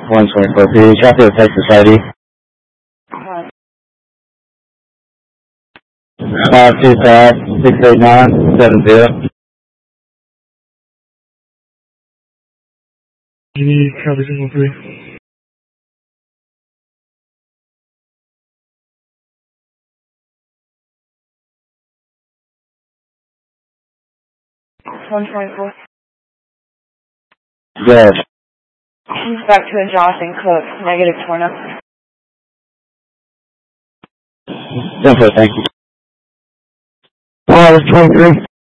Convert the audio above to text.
124 P. Traffic of Texas ID. 525-689-70. You need copy signal 3. $124. Yes. He's back to a Jonathan Cook, negative 20. 10-4, thank you. 23.